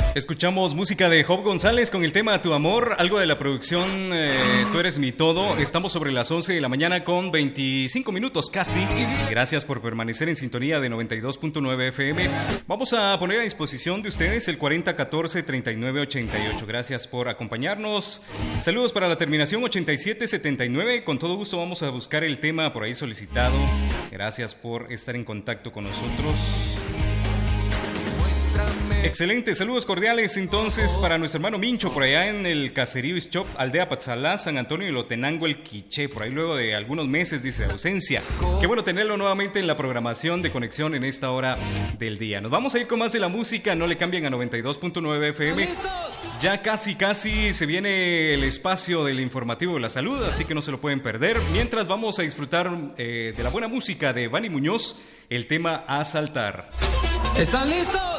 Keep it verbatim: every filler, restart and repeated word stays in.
Escuchamos música de Job González con el tema Tu Amor, algo de la producción eh, Tú Eres Mi Todo. Estamos sobre las once de la mañana con veinticinco minutos casi. Gracias por permanecer en sintonía de noventa y dos punto nueve F M. Vamos a poner a disposición de ustedes el cuarenta catorce treinta y nueve ochenta y ocho. Gracias por acompañarnos. Saludos para la terminación ochenta y siete setenta y nueve. Con todo gusto vamos a buscar el tema por ahí solicitado. Gracias por estar en contacto con nosotros. Excelente, saludos cordiales entonces para nuestro hermano Mincho por allá en el caserío Ischop, Aldea Patzalá, San Antonio de Lotenango, el Quiché, por ahí luego de algunos meses, dice, de ausencia. Qué bueno tenerlo nuevamente en la programación de conexión en esta hora del día. Nos vamos a ir con más de la música, no le cambien a noventa y dos punto nueve F M. Ya casi, casi se viene el espacio del informativo de la salud, así que no se lo pueden perder. Mientras vamos a disfrutar eh, de la buena música de Vani Muñoz, el tema A Saltar. ¿Están listos?